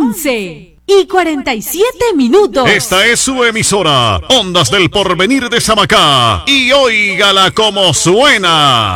11:47. Esta es su emisora, Ondas del Porvenir de Samacá. Y óigala como suena.